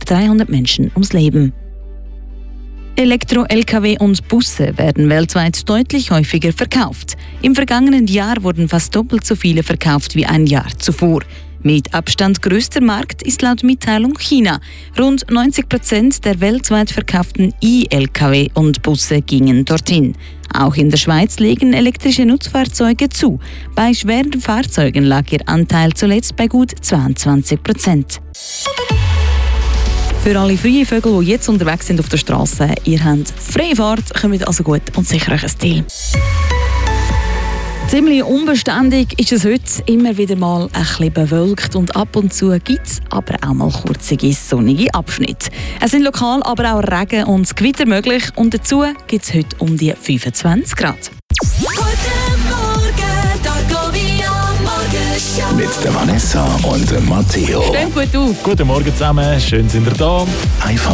knapp 300 Menschen ums Leben. Elektro-Lkw und Busse werden weltweit deutlich häufiger verkauft. Im vergangenen Jahr wurden fast doppelt so viele verkauft wie ein Jahr zuvor. Mit Abstand größter Markt ist laut Mitteilung China. Rund 90% der weltweit verkauften E-Lkw und Busse gingen dorthin. Auch in der Schweiz legen elektrische Nutzfahrzeuge zu. Bei schweren Fahrzeugen lag ihr Anteil zuletzt bei gut 22%. Für alle freien Vögel, die jetzt unterwegs sind auf der Straße, ihr habt freie Fahrt, kommt also gut und sicher euch ein Ziel. Ziemlich unbeständig ist es heute, immer wieder mal ein bisschen bewölkt und ab und zu gibt es aber auch mal kurze sonnige Abschnitte. Es sind lokal aber auch Regen und Gewitter möglich und dazu gibt es heute um die 25 Grad. Mit der Vanessa und dem Matteo. Stimmt gut auf. Guten Morgen zusammen, schön sind ihr da. Einfach